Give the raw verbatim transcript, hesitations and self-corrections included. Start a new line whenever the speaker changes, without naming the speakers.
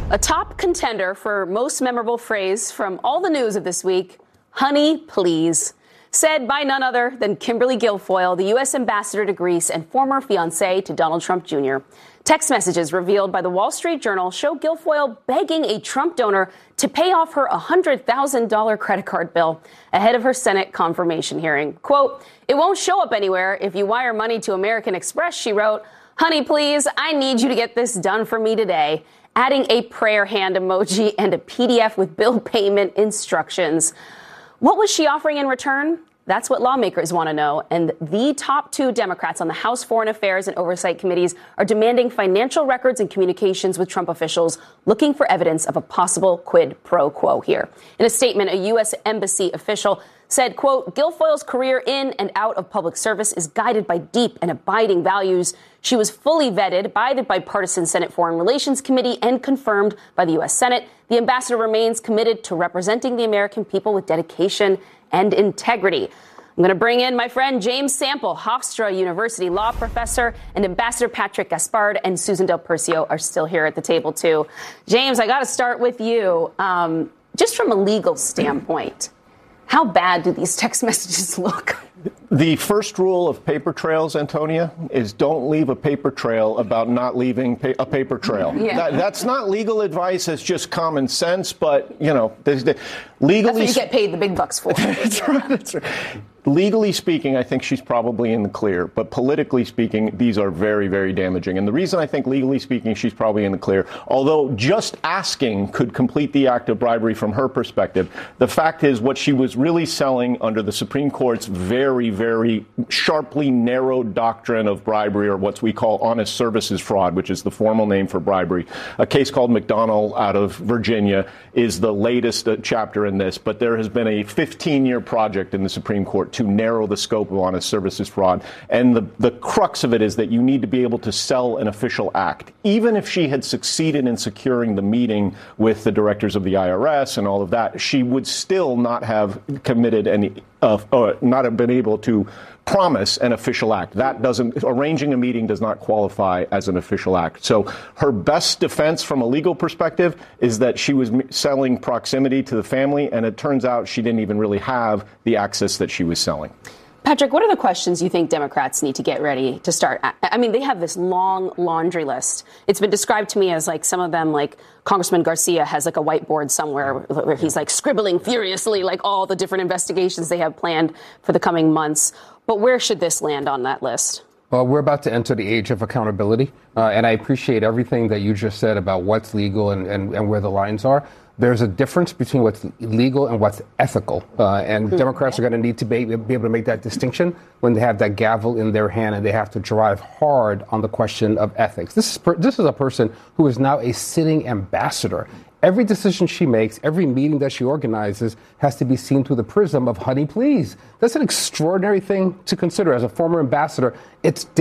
A top contender for most memorable phrase from all the news of this week, honey, please, said by none other than Kimberly Guilfoyle, the U S ambassador to Greece and former fiancé to Donald Trump Junior Text messages revealed by the Wall Street Journal show Guilfoyle begging a Trump donor to pay off her one hundred thousand dollars credit card bill ahead of her Senate confirmation hearing. Quote, "It won't show up anywhere if you wire money to American Express," she wrote. "Honey, please, I need you to get this done for me today," adding a prayer hand emoji and a P D F with bill payment instructions. What was she offering in return? That's what lawmakers want to know. And the top two Democrats on the House Foreign Affairs and Oversight Committees are demanding financial records and communications with Trump officials, looking for evidence of a possible quid pro quo here. In a statement, a U S embassy official said, quote, "Guilfoyle's career in and out of public service is guided by deep and abiding values. She was fully vetted by the bipartisan Senate Foreign Relations Committee and confirmed by the U S Senate. The ambassador remains committed to representing the American people with dedication and integrity." I'm going to bring in my friend James Sample, Hofstra University law professor, and Ambassador Patrick Gaspard and Susan Del Percio are still here at the table, too. James, I got to start with you. Um, just from a legal standpoint, how bad do these text messages look?
The first rule of paper trails, Antonia, is don't leave a paper trail about not leaving pa- a paper trail.
Yeah.
That, that's not legal advice. It's just common sense. But, you know, there's the, legally.
That's what you get paid the big bucks for.
That's right. That's right. Legally speaking, I think she's probably in the clear. But politically speaking, these are very, very damaging. And the reason I think legally speaking, she's probably in the clear, although just asking could complete the act of bribery from her perspective, the fact is what she was really selling under the Supreme Court's very, very sharply narrowed doctrine of bribery, or what we call honest services fraud, which is the formal name for bribery. A case called McDonnell out of Virginia is the latest uh, chapter in this. But there has been a fifteen-year project in the Supreme Court to narrow the scope of honest services fraud. And the, the crux of it is that you need to be able to sell an official act. Even if she had succeeded in securing the meeting with the directors of the I R S and all of that, she would still not have committed any, uh, or not have been able to promise an official act. That doesn't, arranging a meeting does not qualify as an official act. So her best defense from a legal perspective is that she was selling proximity to the family, and it turns out she didn't even really have the access that she was selling.
Patrick, what are the questions you think Democrats need to get ready to start? I mean, they have this long laundry list. It's been described to me as like some of them, like Congressman Garcia has like a whiteboard somewhere where he's like scribbling furiously, like all the different investigations they have planned for the coming months. But where should this land on that list?
Well, we're about to enter the age of accountability. Uh, and I appreciate everything that you just said about what's legal and, and, and where the lines are. There's a difference between what's legal and what's ethical. Uh, and mm-hmm. Democrats are going to need to be, be able to make that distinction when they have that gavel in their hand and they have to drive hard on the question of ethics. This is, per, this is a person who is now a sitting ambassador. Every decision she makes, every meeting that she organizes has to be seen through the prism of honey, please. That's an extraordinary thing to consider as a former ambassador. It's